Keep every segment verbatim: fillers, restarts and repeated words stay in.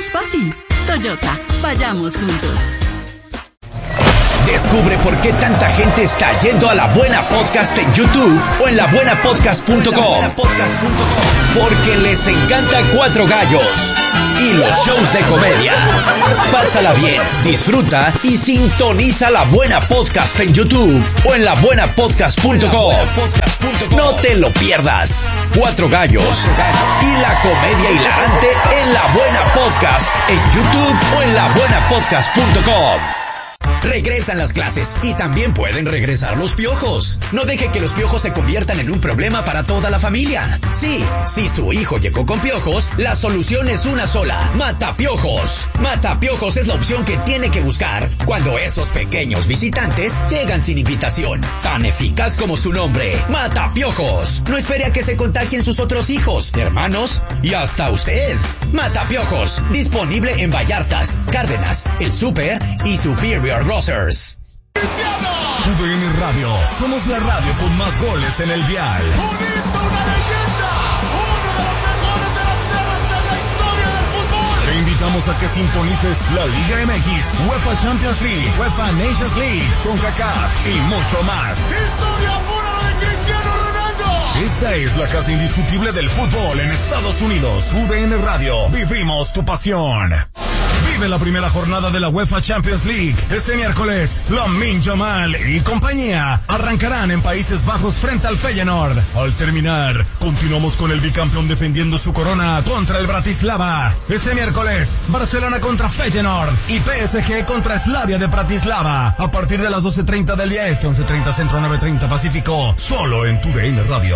más fácil. Toyota, vayamos juntos. Descubre por qué tanta gente está yendo a La Buena Podcast en YouTube o en la buena podcast punto com. Porque les encanta Cuatro Gallos y los shows de comedia. Pásala bien, disfruta y sintoniza La Buena Podcast en YouTube o en la buena podcast punto com. No te lo pierdas. Cuatro Gallos y la comedia hilarante en La Buena Podcast en YouTube o en la buena podcast punto com. Regresan las clases y también pueden regresar los piojos. No deje que los piojos se conviertan en un problema para toda la familia. Sí, si su hijo llegó con piojos, la solución es una sola: Matapiojos. Matapiojos es la opción que tiene que buscar cuando esos pequeños visitantes llegan sin invitación. Tan eficaz como su nombre, Matapiojos. No espere a que se contagien sus otros hijos, hermanos y hasta usted. Matapiojos, disponible en Vallartas, Cárdenas, El Súper y Superior Grocers. T V N Radio, somos la radio con más goles en el dial. ¡Bonito, una leyenda! ¡Uno de los mejores delanteros en la historia del fútbol! Te invitamos a que sintonices la Liga M X, UEFA Champions League, UEFA Nations League, CONCACAF y mucho más. ¡Historia pura la de Cristiano Ronaldo! Esta es la casa indiscutible del fútbol en Estados Unidos. U D N Radio, vivimos tu pasión. Vive la primera jornada de la UEFA Champions League. Este miércoles, Lamine Yamal y compañía arrancarán en Países Bajos frente al Feyenoord. Al terminar, continuamos con el bicampeón defendiendo su corona contra el Bratislava. Este miércoles, Barcelona contra Feyenoord y P S G contra Slavia de Bratislava. A partir de las doce treinta del día este, once treinta Centro, nueve treinta Pacífico, solo en T V N Radio.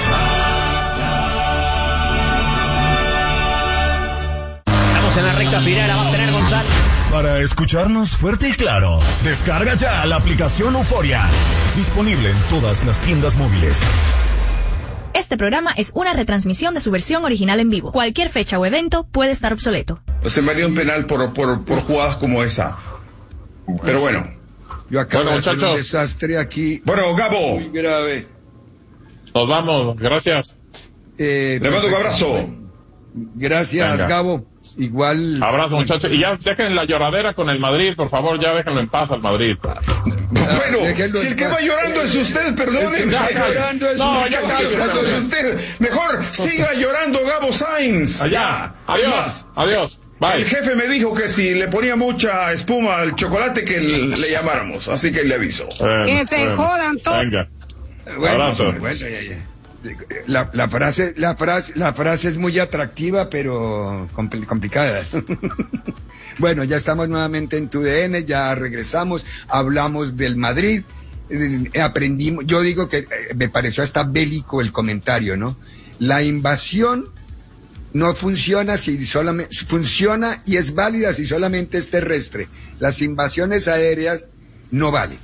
En la recta final la va a tener González. Para escucharnos fuerte y claro, descarga ya la aplicación Euforia. Disponible en todas las tiendas móviles. Este programa es una retransmisión de su versión original en vivo. Cualquier fecha o evento puede estar obsoleto. Se me dio un penal por, por, por jugadas como esa. Pero bueno. Yo acabo bueno, de hacer muchachos. un desastre aquí. Bueno, Gabo. Muy grave. Nos vamos, gracias. Eh, Le mando un abrazo. Gracias, Venga. Gabo. Igual. Abrazo, muchachos. Y ya dejen la lloradera con el Madrid, por favor, ya déjenlo en paz al Madrid. Bueno, Déjenlo si en el que paz. va llorando es usted, perdóneme. El que va llorando es No, usted. ya El que va cállese, llorando es hombre. usted. Mejor siga llorando Gabo Sainz. Allá. Ya. Adiós. Además, Adiós. Bye. el jefe me dijo que si le ponía mucha espuma al chocolate que le, le llamáramos, así que le aviso. Bueno, Que se bueno. jodan todos. Venga. Bueno, Abrazo. bueno, ya, ya. La, la frase, la frase, la frase es muy atractiva, pero compl- complicada. Bueno, ya estamos nuevamente en T V N, ya regresamos, hablamos del Madrid, eh, aprendimos, yo digo que eh, me pareció hasta bélico el comentario, ¿no? La invasión no funciona si solamente, funciona y es válida si solamente es terrestre. Las invasiones aéreas no valen.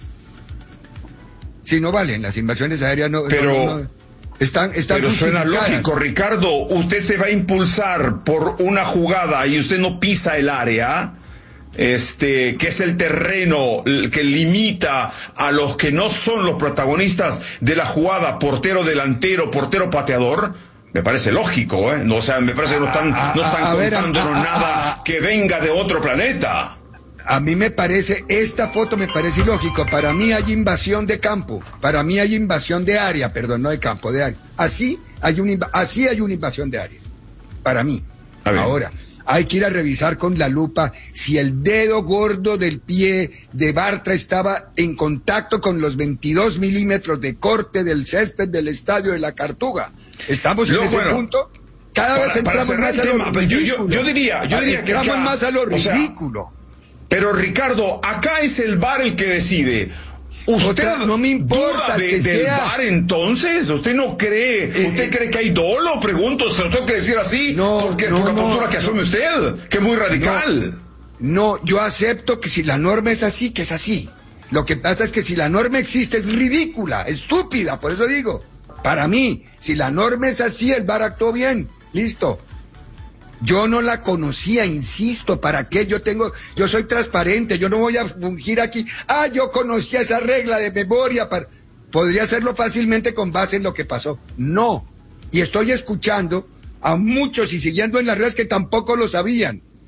Si no valen, las invasiones aéreas no, Pero- no, no, están, están Pero suena justificadas. lógico, Ricardo. Usted se va a impulsar por una jugada y usted no pisa el área, este, que es el terreno el que limita a los que no son los protagonistas de la jugada, portero delantero, portero pateador. Me parece lógico, ¿eh? No, o sea, me parece que no están, no están A- a ver, a- contándonos a- a- nada a- que venga de otro planeta. A mí me parece, esta foto me parece ilógico. Para mí hay invasión de campo. Para mí hay invasión de área, perdón, no de campo, de área. Así hay una, inv- así hay una invasión de área. Para mí. A ver. Ahora, hay que ir a revisar con la lupa si el dedo gordo del pie de Bartra estaba en contacto con los veintidós milímetros de corte del césped del estadio de la Cartuga. ¿Estamos en No, ese bueno, punto? Cada para- vez para entramos cerrar más a el lo tema, yo- yo- ridículo. yo diría- yo diría que entramos acá, más a lo o sea, ridículo. Pero Ricardo, acá es el V A R el que decide. ¿Usted Otra, no me importa duda de, que del sea- V A R entonces? ¿Usted no cree? Eh, ¿Usted eh, cree que hay dolo? Pregunto, se lo tengo que decir así. No, porque no, por la no, postura que no. asume usted, que es muy radical. No, yo acepto que si la norma es así, que es así. Lo que pasa es que si la norma existe es ridícula, estúpida, por eso digo. Para mí, si la norma es así, el V A R actuó bien. Listo. Yo no la conocía, insisto, ¿para qué? Yo tengo, yo soy transparente, yo no voy a fungir aquí. Ah, yo conocía esa regla de memoria para... Podría hacerlo fácilmente con base en lo que pasó. No. Y estoy escuchando a muchos y siguiendo en las redes que tampoco lo sabían.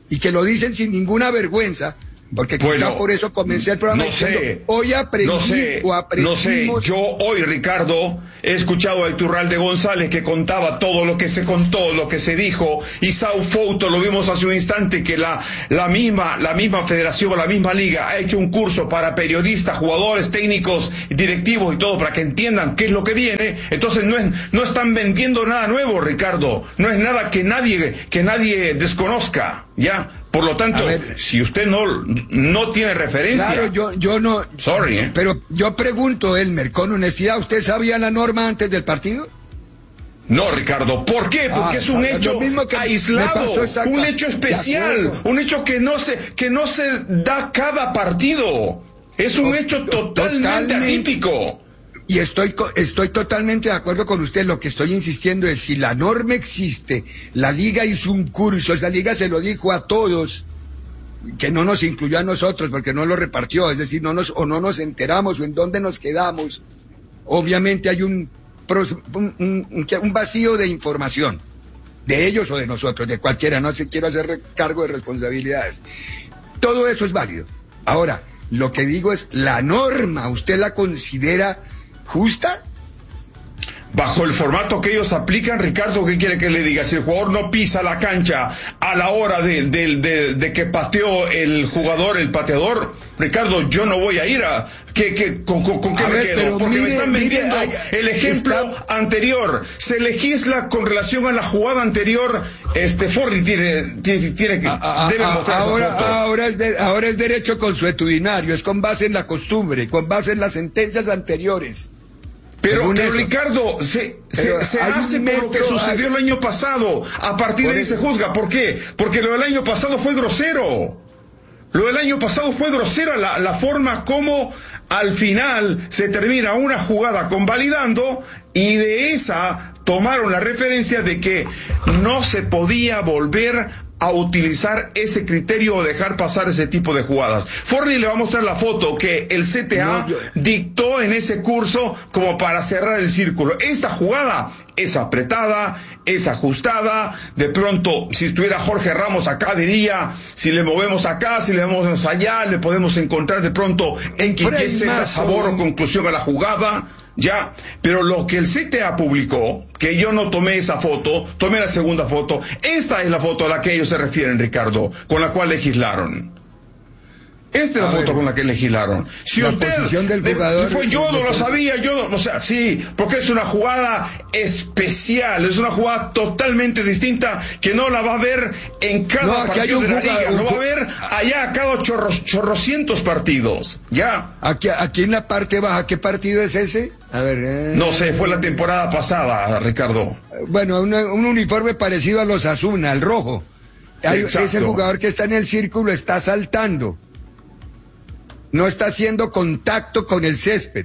y que lo dicen sin ninguna vergüenza, porque quizá bueno, por eso comencé el programa no diciendo, sé, hoy aprendí no sé, o aprendimos. No sé, yo hoy, Ricardo, he escuchado a Iturralde González que contaba todo lo que se contó, lo que se dijo, y Sao Fouto, lo vimos hace un instante, que la, la misma, la misma federación, la misma liga, ha hecho un curso para periodistas, jugadores, técnicos, directivos y todo, para que entiendan qué es lo que viene. Entonces no es, no están vendiendo nada nuevo, Ricardo, no es nada que nadie, que nadie desconozca, ¿ya? Por lo tanto, ver, si usted no, no tiene referencia... Claro, yo, yo no... Sorry, ¿eh? Pero yo pregunto, Elmer, con honestidad, ¿usted sabía la norma antes del partido? No, Ricardo, ¿por qué? Porque ah, es un hecho aislado, un hecho especial, un hecho que no se, que no se da cada partido. Es un o, hecho totalmente, totalmente atípico. Y estoy, estoy totalmente de acuerdo con usted. Lo que estoy insistiendo es, si la norma existe, la liga hizo un curso, esa liga se lo dijo a todos, que no nos incluyó a nosotros porque no lo repartió, es decir, no nos, o no nos enteramos o en dónde nos quedamos. Obviamente hay un, un, un, un vacío de información, de ellos o de nosotros, de cualquiera, no se quiero hacer cargo de responsabilidades. Todo eso es válido. Ahora, lo que digo es, la norma, ¿usted la considera justa? Bajo el formato que ellos aplican, Ricardo, ¿qué quiere que le diga? Si el jugador no pisa la cancha a la hora de, de, de, de que pateó el jugador, el pateador, Ricardo, yo no voy a ir a... ¿Qué, qué, con, con, con qué a me ver, quedo? Porque mire, me están vendiendo mire, el ejemplo está... anterior. Se legisla con relación a la jugada anterior. Este Forni tiene, tiene, tiene que... A, a, debe a, mostrar ahora, esa foto. Ahora es, de, ahora es derecho consuetudinario, es con base en la costumbre, con base en las sentencias anteriores. Pero, pero Ricardo, se, pero se, se hace por lo que sucedió hay... el año pasado. A partir de ahí se juzga. ¿Por qué? Porque lo del año pasado fue grosero. Lo del año pasado fue grosera la, la forma como al final se termina una jugada convalidando, y de esa tomaron la referencia de que no se podía volver a utilizar ese criterio o dejar pasar ese tipo de jugadas. Forni le va a mostrar la foto que el C T A no, yo... dictó en ese curso como para cerrar el círculo. Esta jugada es apretada, es ajustada. De pronto, si estuviera Jorge Ramos acá, diría, si le movemos acá, si le movemos allá, le podemos encontrar de pronto en que Z sabor o conclusión a la jugada. Ya, pero lo que el C T A publicó, que yo no tomé esa foto, tomé la segunda foto, esta es la foto a la que ellos se refieren, Ricardo, con la cual legislaron. Esta es la a foto ver, con la que legislaron. Si la usted del jugador, de, fue yo no lo sabía, yo no, o sea, sí, porque es una jugada especial, es una jugada totalmente distinta que no la va a ver en cada no, partido de la jugador, liga, no va a ver allá cada chorros, chorrocientos partidos, ya. Aquí, aquí en la parte baja, ¿qué partido es ese? A ver, eh... no sé, fue la temporada pasada, Ricardo. Bueno, una, un uniforme parecido a los Asuna, al rojo. Hay, ese jugador que está en el círculo está saltando. No está haciendo contacto con el césped.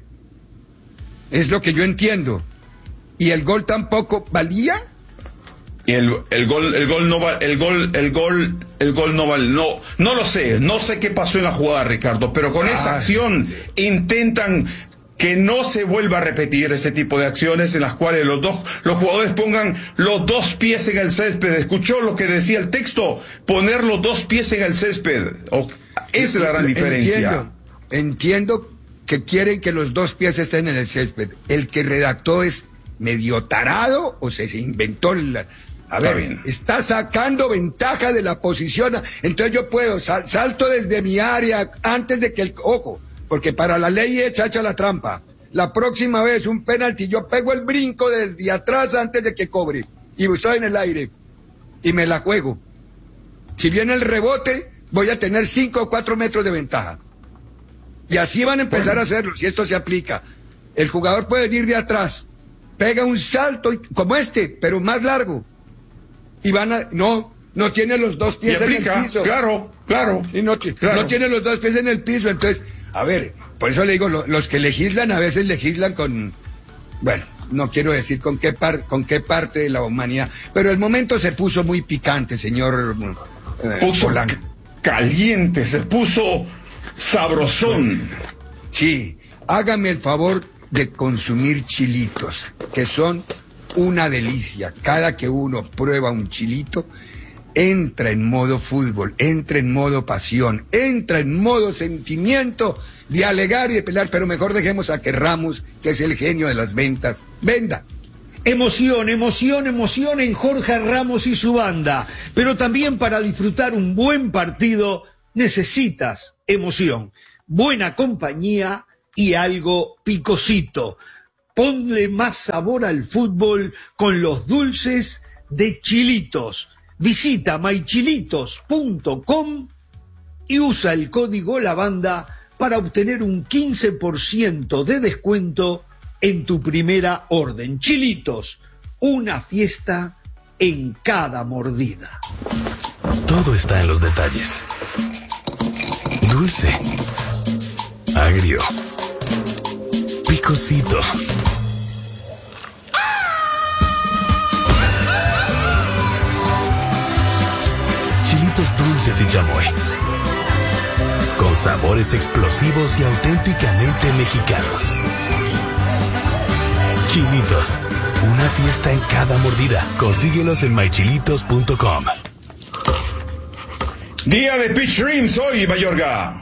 Es lo que yo entiendo. ¿Y el gol tampoco valía? Y el, el gol, el gol no va, el gol, el gol, el gol no vale, no, no lo sé, no sé qué pasó en la jugada, Ricardo, pero con ah, esa acción intentan que no se vuelva a repetir ese tipo de acciones en las cuales los dos, los jugadores pongan los dos pies en el césped. ¿Escuchó lo que decía el texto? Poner los dos pies en el césped. O, esa es la gran diferencia. Entiendo, entiendo que quieren que los dos pies estén en el césped. El que redactó es medio tarado o se, se inventó la... A ver, está, está sacando ventaja de la posición. Entonces yo puedo, sal, salto desde mi área antes de que el... Ojo, porque para la ley es chacha la trampa. La próxima vez un penalti, yo pego el brinco desde atrás antes de que cobre. Y estoy en el aire. Y me la juego. Si viene el rebote, voy a tener cinco o cuatro metros de ventaja. Y así van a empezar a hacerlo, si esto se aplica. El jugador puede venir de atrás, pega un salto como este, pero más largo. Y van a... No, no tiene los dos pies en el piso. Claro, claro. Sí, no, claro. No tiene los dos pies en el piso, entonces... A ver, por eso le digo, lo, los que legislan a veces legislan con... Bueno, no quiero decir con qué, par, con qué parte de la humanidad, pero el momento se puso muy picante, señor... Eh, puso Polanco. Caliente, se puso sabrosón. Sí, hágame el favor de consumir chilitos, que son una delicia. Cada que uno prueba un chilito, entra en modo fútbol, entra en modo pasión, entra en modo sentimiento de alegar y de pelear, pero mejor dejemos a que Ramos, que es el genio de las ventas, venda. Emoción, emoción, emoción en Jorge Ramos y su banda. Pero también para disfrutar un buen partido necesitas emoción, buena compañía y algo picosito. Ponle más sabor al fútbol con los dulces de Chilitos. Visita my chilitos punto com y usa el código La Banda para obtener un quince por ciento de descuento en tu primera orden. Chilitos, una fiesta en cada mordida. Todo está en los detalles. Dulce, agrio, picosito. Chilitos dulces y chamoy, con sabores explosivos y auténticamente mexicanos. Chilitos, una fiesta en cada mordida. Consíguelos en my chilitos punto com. Día de Pitch Dreams hoy, Mayorga.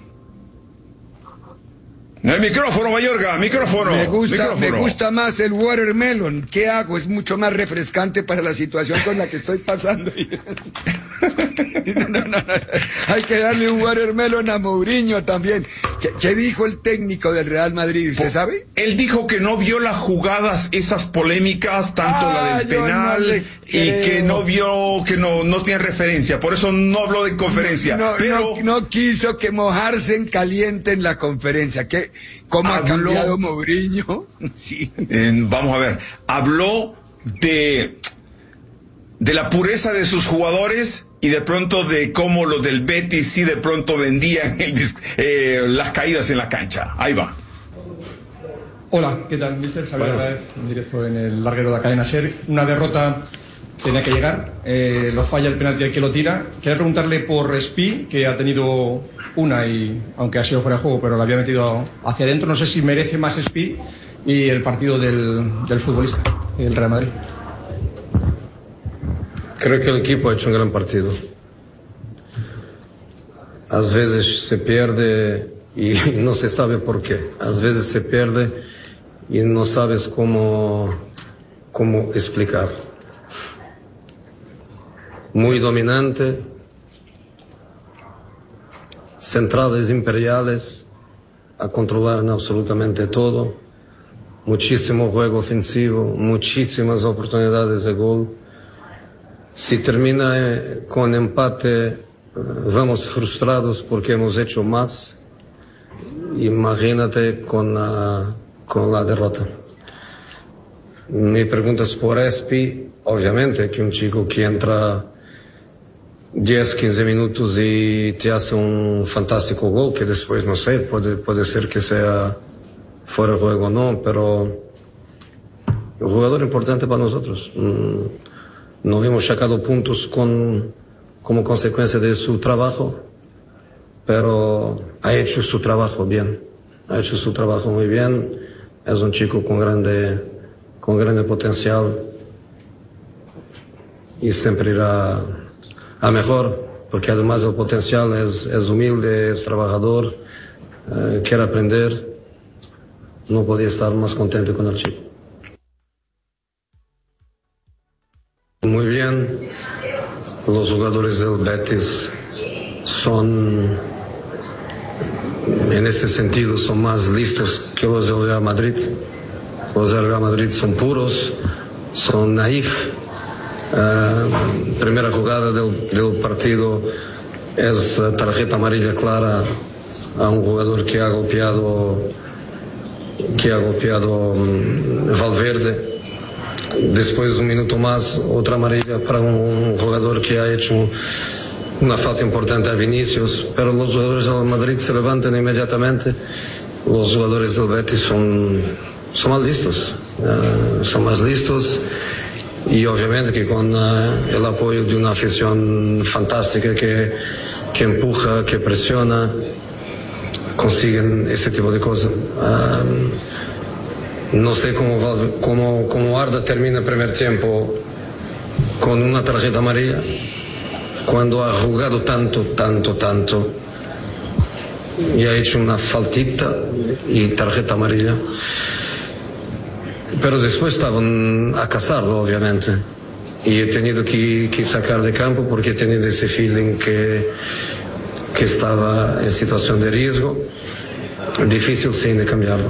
El micrófono, Mayorga, micrófono. Me gusta, micrófono. me gusta más el watermelon. ¿Qué hago? Es mucho más refrescante para la situación con la que estoy pasando. No, no, no. Hay que darle un watermelon a Mourinho también. ¿Qué, qué dijo el técnico del Real Madrid? ¿Usted sabe? Él dijo que no vio las jugadas, esas polémicas, tanto Ah, la del yo penal no le y creo. que no vio, que no, no tiene referencia. Por eso no habló de conferencia. No, pero no, no quiso que mojarse en caliente en la conferencia. ¿Qué, ¿Cómo ha Habló- cambiado Mourinho? Sí. Eh, vamos a ver, habló de, de la pureza de sus jugadores y de pronto de cómo los del Betis sí de pronto vendían el dis- eh, las caídas en la cancha. Ahí va. Hola, ¿qué tal, mister? Javier Buenas. Álvarez, en directo en el larguero de la cadena SER. Una derrota tenía que llegar, eh, lo falla el penalti al que lo tira. Quería preguntarle por Espi, que ha tenido una, y aunque ha sido fuera de juego, pero la había metido hacia adentro. No sé si merece más Espi y el partido del, del futbolista, el Real Madrid. Creo que el equipo ha hecho un gran partido. A veces se pierde y no se sabe por qué. A veces se pierde y no sabes cómo, cómo explicar. Muy dominante, centrales imperiales, a controlar en absolutamente todo, muchísimo juego ofensivo, muchísimas oportunidades de gol. Si termina eh, con empate, eh, vamos frustrados porque hemos hecho más. Imagínate con la, con la derrota. Mi pregunta es por Espi. Obviamente que un chico que entra diez, quince minutos y te hace un fantástico gol, que después, no sé, puede, puede ser que sea fuera de juego o no, pero un jugador importante para nosotros. Mm, no hemos sacado puntos con, como consecuencia de su trabajo, pero ha hecho su trabajo bien, ha hecho su trabajo muy bien. Es un chico con grande, con grande potencial y siempre irá a mejor, porque además del potencial es, es humilde, es trabajador, eh, quiere aprender. No podía estar más contento con el chico. Muy bien, los jugadores del Betis son, en ese sentido, son más listos que los del Real Madrid. Los del Real Madrid son puros, son naif. Uh, primera jugada del, del partido es uh, tarjeta amarilla clara a un jugador que ha golpeado que ha golpeado um, Valverde. Después, un minuto más, otra amarilla para un, un jugador que ha hecho una falta importante a Vinicius. Pero los jugadores del Madrid se levantan inmediatamente. Los jugadores del Betis son, son más listos, uh, son más listos. Y obviamente que con uh, el apoyo de una afición fantástica que, que empuja, que presiona, consiguen ese tipo de cosas. Uh, no sé cómo, cómo, cómo Arda termina el primer tiempo con una tarjeta amarilla, cuando ha jugado tanto, tanto, tanto, y ha hecho una faltita y tarjeta amarilla. Pero después estaban a cazarlo, obviamente. Y he tenido que, que sacar de campo porque he tenido ese feeling que, que estaba en situación de riesgo. Difícil, sí, de cambiarlo.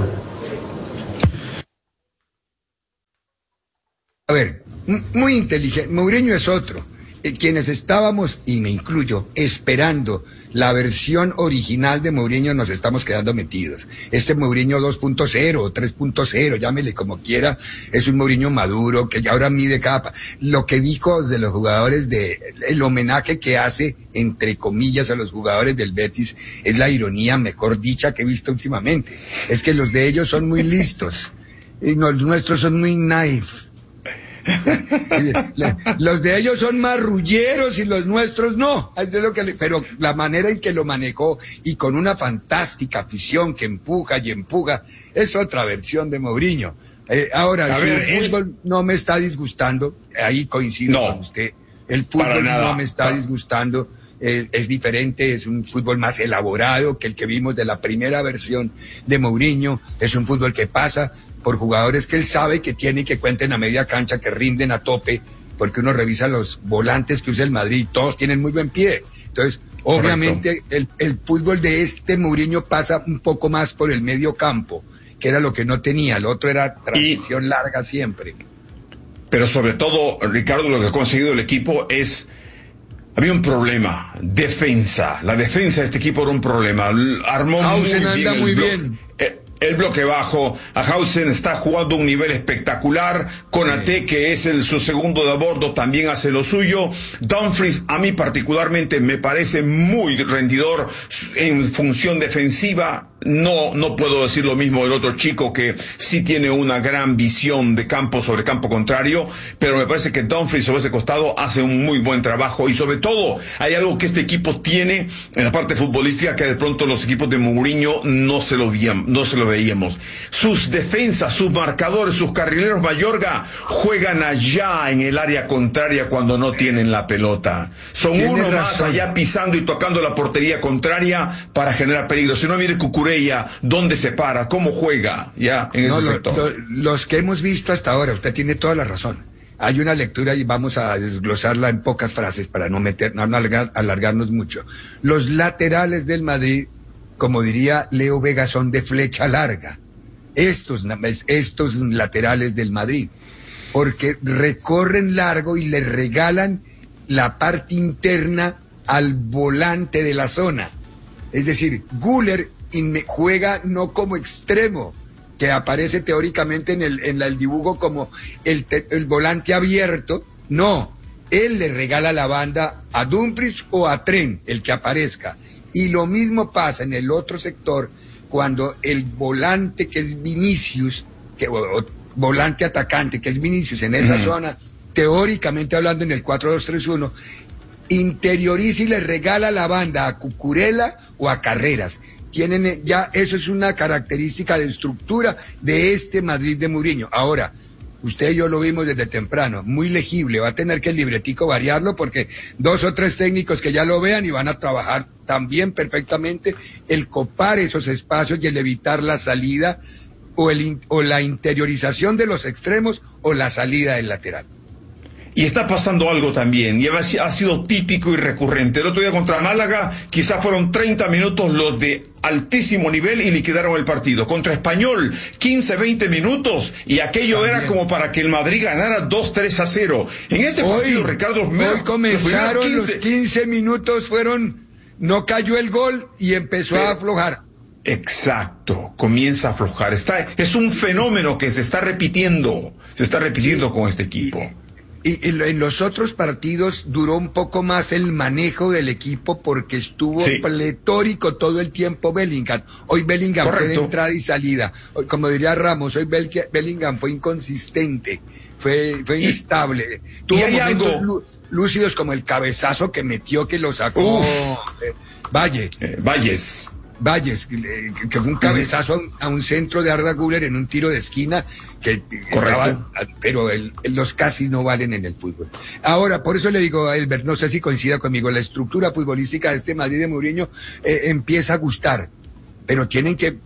A ver, muy inteligente. Mourinho es otro. Eh, quienes estábamos, y me incluyo, esperando la versión original de Mourinho, nos estamos quedando metidos. Este Mourinho dos punto cero o tres punto cero, llámele como quiera, es un Mourinho maduro que ya ahora mide capa. Lo que dijo de los jugadores, de el homenaje que hace, entre comillas, a los jugadores del Betis, es la ironía mejor dicha que he visto últimamente. Es que los de ellos son muy listos y los nuestros son muy naif. Los de ellos son marrulleros y los nuestros no. Eso es lo que le, pero la manera en que lo manejó y con una fantástica afición que empuja y empuja es otra versión de Mourinho. Eh, ahora, A el ver, fútbol él... no me está disgustando. Ahí coincido no, con usted. El fútbol no me está disgustando. Eh, es diferente, es un fútbol más elaborado que el que vimos de la primera versión de Mourinho. Es un fútbol que pasa por jugadores que él sabe que tiene y que cuenten a media cancha, que rinden a tope, porque uno revisa los volantes que usa el Madrid, todos tienen muy buen pie. Entonces, obviamente, el, el fútbol de este Mourinho pasa un poco más por el medio campo, que era lo que no tenía, el otro era transición y... larga siempre. Pero sobre todo, Ricardo, lo que ha conseguido el equipo es... Había un problema, defensa. La defensa de este equipo era un problema. Armó Hausen muy bien anda muy blo- bien. Eh, El bloque bajo, a Hausen está jugando un nivel espectacular, Konaté, sí, que es el, su segundo de a bordo, también hace lo suyo. Dumfries, a mí particularmente, me parece muy rendidor en función defensiva. No, no puedo decir lo mismo del otro chico que sí tiene una gran visión de campo sobre campo contrario, pero me parece que Dumfries sobre ese costado hace un muy buen trabajo y sobre todo hay algo que este equipo tiene en la parte futbolística que de pronto los equipos de Mourinho no se lo veían, no se lo veíamos. Sus defensas, sus marcadores, sus carrileros Mayorga juegan allá en el área contraria cuando no tienen la pelota. Son uno razón. más allá pisando y tocando la portería contraria para generar peligro. Si no, mire Cucurella, dónde se para, cómo juega, ya, en no, ese lo, sector. Lo, los que hemos visto hasta ahora, usted tiene toda la razón. Hay una lectura y vamos a desglosarla en pocas frases para no meter, no alargar, alargarnos mucho. Los laterales del Madrid, como diría Leo Vega, son de flecha larga. Estos, estos laterales del Madrid, porque recorren largo y le regalan la parte interna al volante de la zona. Es decir, Güler juega no como extremo, que aparece teóricamente en el, en el dibujo como el, el volante abierto. No, él le regala la banda a Dumfries o a Trent, el que aparezca. Y lo mismo pasa en el otro sector cuando el volante que es Vinicius, que, o, o, volante atacante que es Vinicius en esa uh-huh. zona, teóricamente hablando en el cuatro dos tres uno, interioriza y le regala la banda a Cucurella o a Carreras. Tienen ya, eso es una característica de estructura de este Madrid de Mourinho. Ahora, usted y yo lo vimos desde temprano, muy legible, va a tener que el libretico variarlo porque dos o tres técnicos que ya lo vean y van a trabajar también perfectamente el copar esos espacios y el evitar la salida o, el, o la interiorización de los extremos o la salida del lateral. Y está pasando algo también, y ha sido típico y recurrente. El otro día contra Málaga, quizás fueron treinta minutos los de altísimo nivel y liquidaron el partido. Contra Español, quince, veinte minutos, y aquello también era como para que el Madrid ganara dos tres a cero. En ese hoy, partido, Ricardo... Hoy comenzaron quince... los quince minutos, fueron... No cayó el gol y empezó Pero... a aflojar. Exacto, comienza a aflojar. Está, es un fenómeno que se está repitiendo, se está repitiendo sí. con este equipo. Y en los otros partidos duró un poco más el manejo del equipo porque estuvo sí. pletórico todo el tiempo Bellingham. Hoy Bellingham Correcto. fue de entrada y salida. Hoy, como diría Ramos, hoy Bellingham fue inconsistente, fue, fue inestable. Y, Tuvo y momentos algo... lúcidos como el cabezazo que metió, que lo sacó eh, Valle. Eh, Valles. Valles, que fue un cabezazo a un, a un centro de Arda Güler en un tiro de esquina, que estaba, pero el, los casi no valen en el fútbol. Ahora, por eso le digo a Elber, no sé si coincida conmigo, la estructura futbolística de este Madrid de Mourinho eh, empieza a gustar, pero tienen que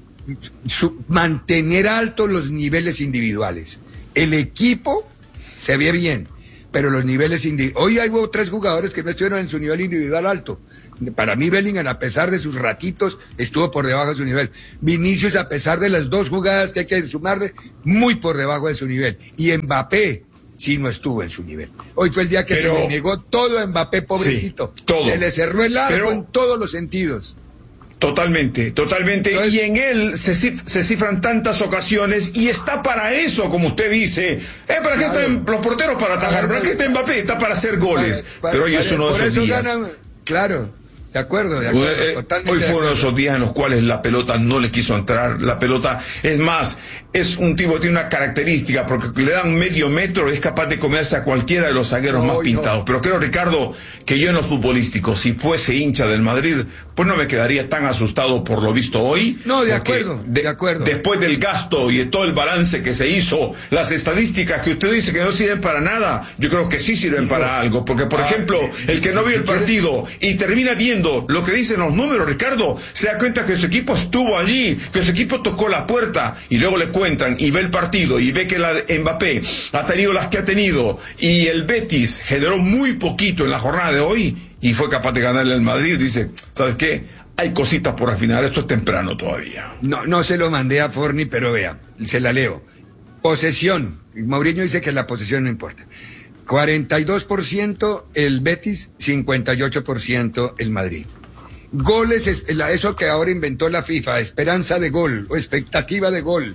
su, mantener altos los niveles individuales. El equipo se ve bien, pero los niveles individuales... Hoy hay tres jugadores que no estuvieron en su nivel individual alto. Para mí Bellingham, a pesar de sus ratitos, estuvo por debajo de su nivel. Vinicius, a pesar de las dos jugadas que hay que sumarle, muy por debajo de su nivel. Y Mbappé sí no estuvo en su nivel. Hoy fue el día que Pero... se le negó todo a Mbappé, pobrecito. Sí, todo. Se le cerró el arco Pero... en todos los sentidos. Totalmente, totalmente. Entonces, y en él se, cif se cifran tantas ocasiones y está para eso, como usted dice. Eh, ¿Para qué claro. están los porteros? Para atajar. ¿Para qué está Mbappé? Está para hacer goles. Para, para, Pero hoy es uno de esos días. Ganan, claro. De acuerdo, de acuerdo. Eh, hoy fue uno de esos días en los cuales la pelota no le quiso entrar. La pelota, es más, es un tipo que tiene una característica, porque le dan medio metro y es capaz de comerse a cualquiera de los zagueros no, más pintados. No. Pero creo, Ricardo, que yo en lo futbolístico, si fuese hincha del Madrid, pues no me quedaría tan asustado por lo visto hoy. No, de acuerdo, de, de acuerdo. Después del gasto y de todo el balance que se hizo, las estadísticas que usted dice que no sirven para nada, yo creo que sí sirven Hijo. para algo. Porque, por ah, ejemplo, el que no vio el partido y termina viendo lo que dicen los números, Ricardo, se da cuenta que su equipo estuvo allí, que su equipo tocó la puerta, y luego le cuentan y ve el partido y ve que la de Mbappé ha tenido las que ha tenido y el Betis generó muy poquito en la jornada de hoy y fue capaz de ganarle al Madrid. Dice, ¿sabes qué? Hay cositas por afinar, esto es temprano todavía. No, no se lo mandé a Forni, pero vea, se la leo. Posesión, Mourinho dice que la posesión no importa. cuarenta y dos por ciento el Betis, cincuenta y ocho por ciento el Madrid. Goles, eso que ahora inventó la FIFA, esperanza de gol o expectativa de gol.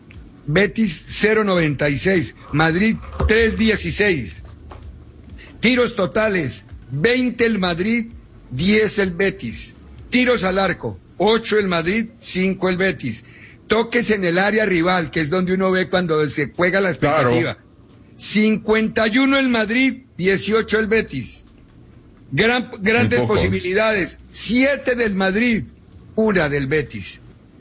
Betis cero noventa y seis, Madrid tres dieciséis. Tiros totales, veinte el Madrid, diez el Betis. Tiros al arco, ocho el Madrid, cinco el Betis. Toques en el área rival, que es donde uno ve cuando se juega la expectativa. Claro. cincuenta y uno el Madrid, dieciocho el Betis. Gran, grandes posibilidades, siete del Madrid, una del Betis.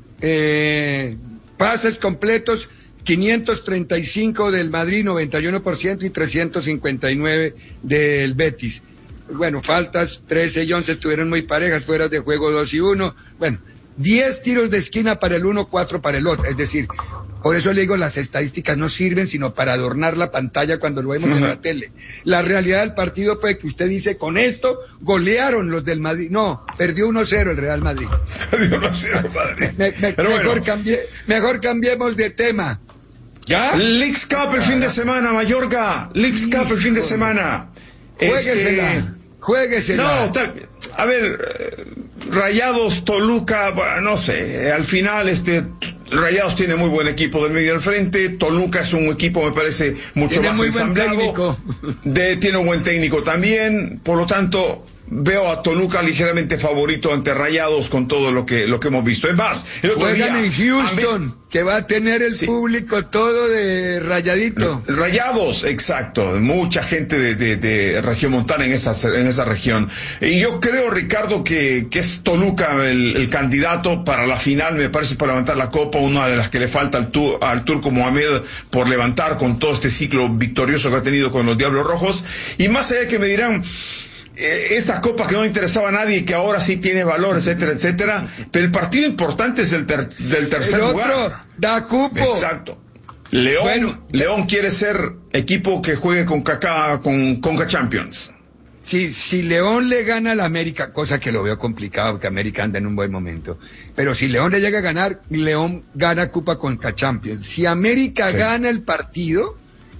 Eh, pases completos, quinientos treinta y cinco del Madrid, noventa y uno por ciento, y trescientos cincuenta y nueve del Betis. Bueno, faltas, trece y once estuvieron muy parejas, fuera de juego dos y uno. Bueno, diez tiros de esquina para el uno, cuatro para el otro. Es decir, por eso le digo, las estadísticas no sirven sino para adornar la pantalla cuando lo vemos uh-huh. en la tele. La realidad del partido fue que usted dice, con esto golearon los del Madrid. No, perdió uno cero el Real Madrid. Perdió uno cero el Madrid. Me, me, mejor, bueno. cambié, mejor cambiemos de tema. ¿Ya? Leagues Cup el fin de semana, Mallorca. Leagues Cup el fin de semana. Juéguesela. Este... Juéguesela. No, está... a ver, Rayados, Toluca, no sé, al final este... Rayados tiene muy buen equipo del medio al frente. Toluca es un equipo, me parece, mucho tiene más muy ensamblado. Buen técnico. De, tiene un buen técnico también. Por lo tanto, veo a Toluca ligeramente favorito ante Rayados con todo lo que lo que hemos visto. Es más, el otro juegan día, en Houston, mí, que va a tener el sí. público todo de rayadito. Rayados, exacto. Mucha gente de, de, de regiomontana en esa, en esa región. Y yo creo, Ricardo, que, que es Toluca el, el candidato para la final, me parece, para levantar la copa, una de las que le falta al, tu, al turco Mohamed por levantar con todo este ciclo victorioso que ha tenido con los Diablos Rojos. Y más allá de que me dirán, esta copa que no interesaba a nadie y que ahora sí tiene valor, etcétera, etcétera, pero el partido importante es el ter del tercer el otro lugar. Da cupo. Exacto. León, bueno, León quiere ser equipo que juegue con Kaká, con Conca Champions. Si, si León le gana a la América, cosa que lo veo complicado porque América anda en un buen momento, pero si León le llega a ganar, León gana Copa Conca Champions. Si América sí. gana el partido,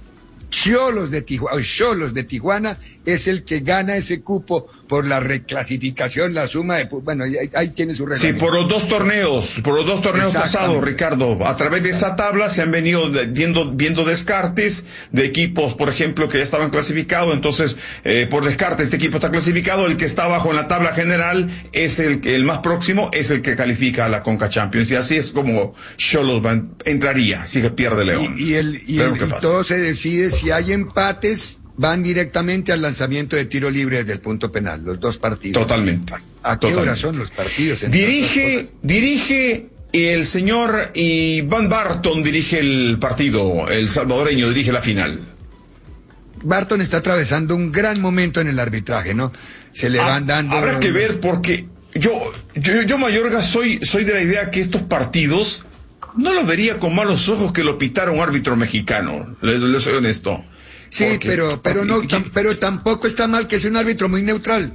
Xolos de Tijuana, Xolos de Tijuana es el que gana ese cupo por la reclasificación, la suma de, bueno, ahí, ahí tiene su reglamento. Sí, por los dos torneos, por los dos torneos pasados, Ricardo, a través de esa tabla se han venido viendo, viendo descartes de equipos, por ejemplo, que ya estaban clasificados, entonces, eh, por descarte este equipo está clasificado, el que está abajo en la tabla general es el que, el más próximo es el que califica a la Conca Champions, y así es como Xolos entraría, si que pierde León. Y, y, el, y, el, y todo se decide, si hay empates, van directamente al lanzamiento de tiro libre desde el punto penal, los dos partidos. Totalmente. ¿A qué Totalmente. hora son los partidos? Dirige, dirige el señor Iván Barton, dirige el partido, el salvadoreño dirige la final. Barton está atravesando un gran momento en el arbitraje, ¿no? Se le van dando... Habrá que ver porque yo, yo, yo Mayorga, soy, soy de la idea que estos partidos no los vería con malos ojos que lo pitara un árbitro mexicano, le, le soy honesto. Sí, porque, pero, pero no, tam, pero tampoco está mal que sea un árbitro muy neutral.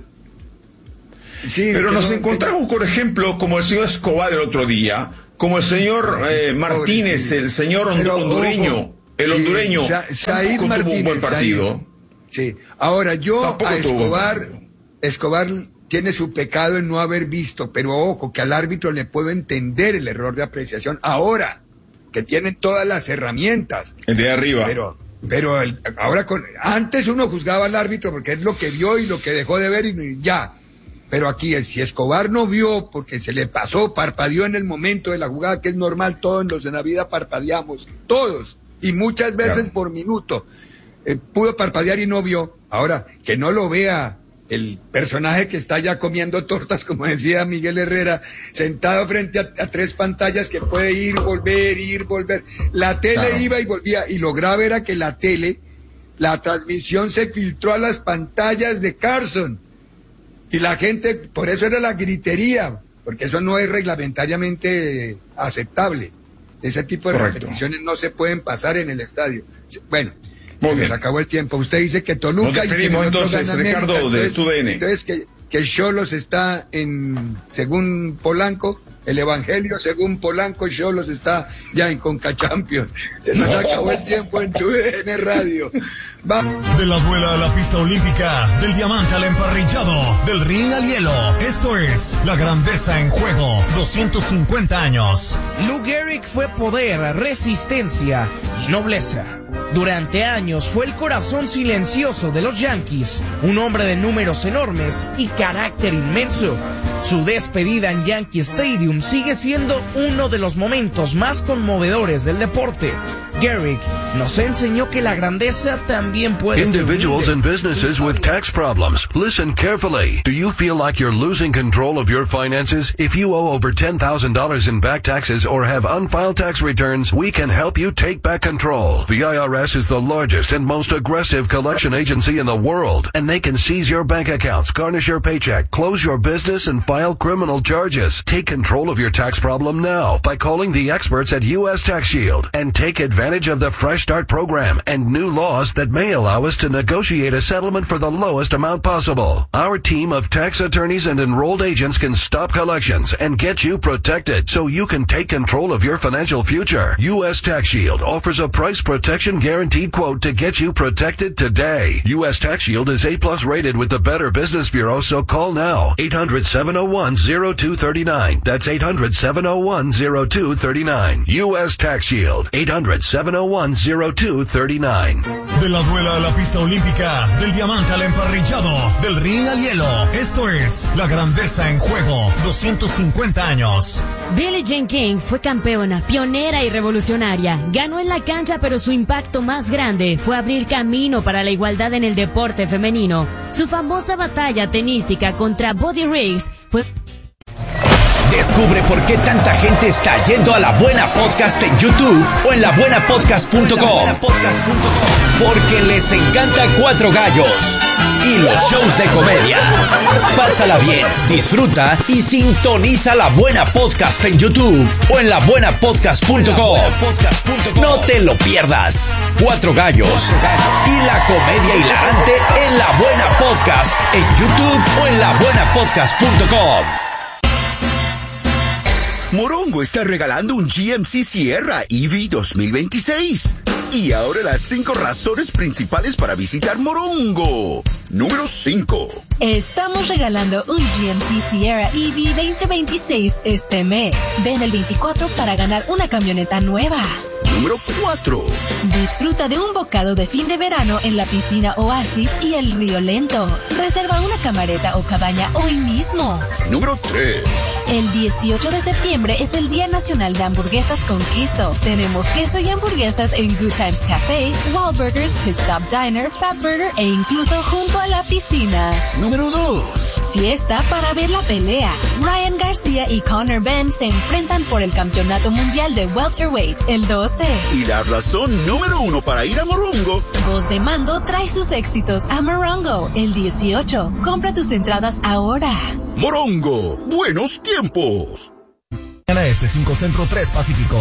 Sí, pero nos no, encontramos, por ejemplo, como el señor Escobar el otro día, como el señor eh, Martínez, el señor hond- Pero, hondureño, ojo, el sí, hondureño, Sa- Said tampoco tuvo un buen Martínez, partido. Sí, ahora yo Tampoco a tuvo Escobar, buen Escobar tiene su pecado en no haber visto, pero ojo, que al árbitro le puedo entender el error de apreciación ahora, que tienen todas las herramientas. El de arriba. Pero, pero el, ahora con, antes uno juzgaba al árbitro porque es lo que vio y lo que dejó de ver y, y ya. Pero aquí, si Escobar no vio porque se le pasó, parpadeó en el momento de la jugada, que es normal, todos los en la vida parpadeamos, todos, y muchas veces claro. por minuto. Eh, pudo parpadear y no vio. Ahora, que no lo vea el personaje que está ya comiendo tortas, como decía Miguel Herrera, sentado frente a, a tres pantallas que puede ir, volver, ir, volver. La tele claro. iba y volvía, y lo grave era que la tele, la transmisión se filtró a las pantallas de Carson. Y la gente, por eso era la gritería, porque eso no es reglamentariamente aceptable. Ese tipo de Correcto. repeticiones no se pueden pasar en el estadio. Bueno, se acabó el tiempo. Usted dice que Toluca y que entonces, Ricardo, América, de entonces, tu D N. Entonces que, que Xolos está en, según Polanco, el Evangelio según Polanco, Xolos está ya en Conca Champions. Se nos acabó el tiempo en tu D N Radio. Va. De la duela a la pista olímpica, del diamante al emparrillado, del ring al hielo. Esto es La Grandeza en Juego, doscientos cincuenta años. Lou Gehrig fue poder, resistencia y nobleza. Durante años fue el corazón silencioso de los Yankees, un hombre de números enormes y carácter inmenso. Su despedida en Yankee Stadium sigue siendo uno de los momentos más conmovedores del deporte. Gehrig nos enseñó que la grandeza también puede ser Individuals and businesses with tax problems, listen carefully. Do you feel like you're losing control of your finances? If you owe over ten thousand dollars in back taxes or have unfiled tax returns, we can help you take back control. The I R S is the largest and most aggressive collection agency in the world, and they can seize your bank accounts, garnish your paycheck, close your business, and file criminal charges. Take control of your tax problem now by calling the experts at U S Tax Shield and take advantage of the Fresh Start program and new laws that may allow us to negotiate a settlement for the lowest amount possible. Our team of tax attorneys and enrolled agents can stop collections and get you protected so you can take control of your financial future. U S Tax Shield offers a price protection guaranteed quote to get you protected today. U S Tax Shield is A plus rated with the Better Business Bureau, so call now. eight hundred, seven oh one, oh two three nine. That's eight hundred, seven oh one, oh two three nine. U S Tax Shield. eight hundred, seven oh one, oh two three nine. De la duela a la pista olímpica, del diamante al emparrillado, del ring al hielo. Esto es La Grandeza en Juego, doscientos cincuenta años. Billie Jean King fue campeona, pionera y revolucionaria. Ganó en la cancha, pero su impacto más grande fue abrir camino para la igualdad en el deporte femenino. Su famosa batalla tenística contra Buddy Riggs fue... Descubre por qué tanta gente está yendo a La Buena Podcast en YouTube o en la buena podcast punto com. Porque les encanta Cuatro Gallos y los shows de comedia. Pásala bien, disfruta y sintoniza La Buena Podcast en YouTube o en la buena podcast punto com. No te lo pierdas. Cuatro Gallos y la comedia hilarante en La Buena Podcast en YouTube o en la buena podcast punto com. Morongo está regalando un G M C Sierra E V dos mil veintiséis. Y ahora las cinco razones principales para visitar Morongo. Número cinco. Estamos regalando un G M C Sierra E V veinte veintiséis este mes. Ven el veinticuatro para ganar una camioneta nueva. Número cuatro. Disfruta de un bocado de fin de verano en la piscina Oasis y el Río Lento. Reserva una camareta o cabaña hoy mismo. Número tres. El dieciocho de septiembre es el Día Nacional de Hamburguesas con Queso. Tenemos queso y hamburguesas en Good Times Café, Wahlburgers, Pit Stop Diner, Fat Burger e incluso junto a la piscina. Número dos. fiesta para ver la pelea. Ryan García y Conor Benn se enfrentan por el campeonato mundial de welterweight el doce. Y la razón número uno para ir a Morongo. Voz de Mando trae sus éxitos a Morongo el dieciocho. Compra tus entradas ahora. Morongo, buenos tiempos. Este cinco Centro tres Pacífico.